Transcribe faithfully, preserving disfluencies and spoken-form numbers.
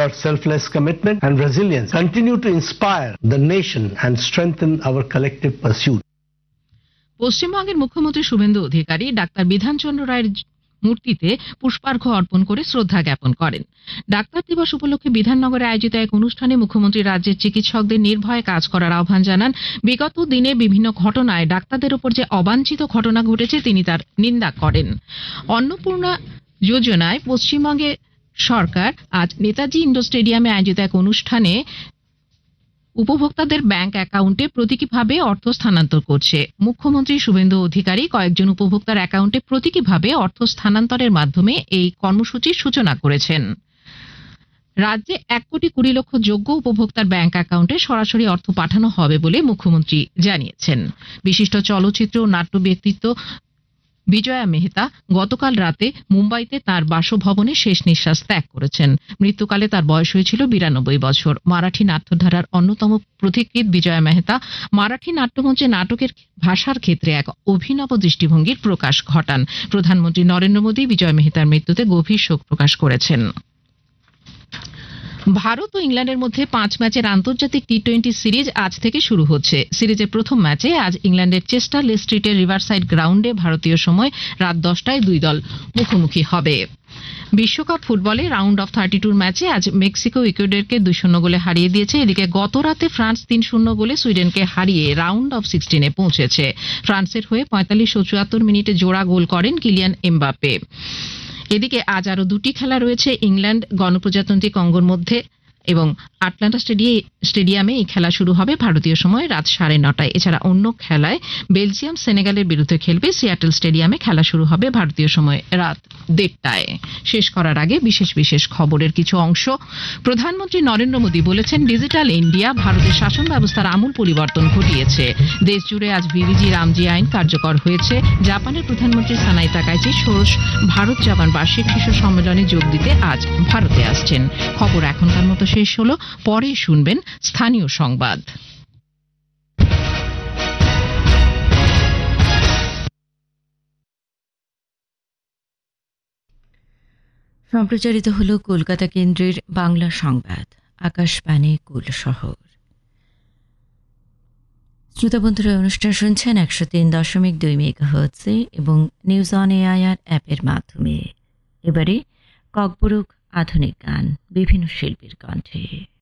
Our selfless commitment and resilience continue to inspire the nation and strengthen our collective pursuit. পশ্চিমবঙ্গের মুখ্যমন্ত্রী Suvendu Adhikari doctor Bidhanchandra রায়ের মূর্তিতে পুষ্পার্ঘ্য অর্পণ করে শ্রদ্ধা জ্ঞাপন করেন। ডাক্তার দিবস উপলক্ষে বিধাননগরে আয়োজিত এক অনুষ্ঠানে মুখ্যমন্ত্রী রাজ্যের চিকিৎসকদের নির্ভয়ে কাজ করার আহ্বান জানান। বিগত দিনে বিভিন্ন ঘটনায় ডাক্তারদের উপর যে অবাঞ্ছিত ঘটনা ঘটেছে তিনি তার নিন্দা করেন। অন্নপূর্ণা যোজনায় পশ্চিমবঙ্গে সরকার আজ নেতাজি ইন্ডোর স্টেডিয়ামে আয়োজিত এক অনুষ্ঠানে উপভোক্তাদের ব্যাংক অ্যাকাউন্টে প্রতীকীভাবে অর্থ স্থানান্তর করছে। মুখ্যমন্ত্রী শুভেন্দু অধিকারী কয়েকজন উপভোক্তার অ্যাকাউন্টে প্রতীকীভাবে অর্থ স্থানান্তরের মাধ্যমে এই কর্মসূচির সূচনা করেছেন। রাজ্যে এক কোটি কুড়ি লক্ষ যোগ্য উপভোক্তার ব্যাংক অ্যাকাউন্টে সরাসরি অর্থ পাঠানো হবে বলে মুখ্যমন্ত্রী জানিয়েছেন। বিশিষ্ট চলচ্চিত্র ও নাট্য ব্যক্তিত্ব বিজয়া মেহতা গতকাল রাতে মুম্বাইতে তার বাসভবনে শেষ নিঃশ্বাস ত্যাগ করেছেন। মৃত্যুকালে তার বয়স হয়েছিল বিরানব্বই বছর। মারাঠি নাট্যধারার অন্যতম পথিকৃৎ বিজয়া মেহতা মারাঠি নাট্যমঞ্চে নাটকের ভাষার ক্ষেত্রে এক অভিনব দৃষ্টিভঙ্গির প্রকাশ ঘটান। প্রধানমন্ত্রী নরেন্দ্র মোদী বিজয় মেহতার মৃত্যুতে গভীর শোক প্রকাশ করেছেন। ভারত ও ইংল্যান্ডের মধ্যে পাঁচ ম্যাচের আন্তর্জাতিক টি টোয়েন্টি সিরিজ আজ থেকে শুরু হচ্ছে। সিরিজের প্রথম ম্যাচে আজ ইংল্যান্ডের চেস্টার লে স্ট্রিটের রিভারসাইড গ্রাউন্ডে ভারতীয় সময় রাত দশটায় দুই দল মুখোমুখি হবে। বিশ্বকাপ ফুটবলে রাউন্ড অফ থার্টি টুর ম্যাচে আজ মেক্সিকো ইকুয়েডরকে দুই শূন্য গোলে হারিয়ে দিয়েছে। এদিকে গত রাতে ফ্রান্স তিন শূন্য গোলে সুইডেনকে হারিয়ে রাউন্ড অফ সিক্সটিনে পৌঁছেছে। ফ্রান্সের হয়ে পঁয়তাল্লিশ ও চুয়াত্তর মিনিটে জোড়া গোল করেন কিলিয়ান এমবাপ্পে। এদিকে আজ আরো দুটি খেলা রয়েছে ইংল্যান্ড গণপ্রজাতন্ত্রী কঙ্গোর মধ্যে এবং আটলান্টা স্টেডিয়ামে এই খেলা শুরু হবে ভারতীয় সময় রাত সাড়ে নটায়। এছাড়া অন্য খেলায় বেলজিয়াম সেনেগালের বিরুদ্ধে খেলবে। সিয়াটেল স্টেডিয়ামে খেলা শুরু হবে ভারতীয় সময় রাত দেড়টায়। শেষ করার আগে বিশেষ বিশেষ খবরের কিছু অংশ। প্রধানমন্ত্রী নরেন্দ্র মোদী বলেছেন ডিজিটাল ইন্ডিয়া ভারতের শাসন ব্যবস্থার আমূল পরিবর্তন ঘটিয়েছে। দেশ জুড়ে আজ ভিভিজি রামজি আইন কার্যকর হয়েছে। জাপানের প্রধানমন্ত্রী সানাই তাকাইচি ষোড়শ ভারত জাপান বার্ষিক শীর্ষ সম্মেলনে যোগ দিতে আজ ভারতে আসছেন। খবর এখনকার মতো শেষ হলো। পরে শুনবেন স্থানীয় সংবাদ। সম্প্রচারিত হল কলকাতা কেন্দ্রের বাংলা সংবাদ, আকাশবাণী কুল শহর। শ্রোতা বন্ধুরা, অনুষ্ঠান শুনছেন একশো তিন দশমিক দুই মেগাহার্টজে এবং নিউজ অন এআইআর অ্যাপের মাধ্যমে। এবারে ককবরক আধুনিক গান বিভিন্ন শিল্পীর কণ্ঠে।